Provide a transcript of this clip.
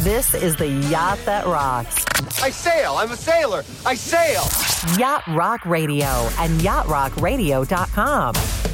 This is the Yacht That Rocks. I sail. I'm a sailor. I sail. Yacht Rock Radio and yachtrockradio.com.